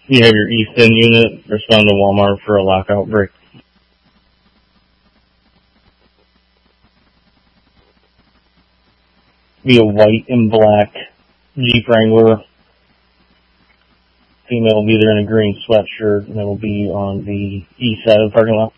You have your Easton unit respond to Walmart for a lockout break. Be a white and black Jeep Wrangler. Female will be there in a green sweatshirt, and it will be on the east side of the parking lot.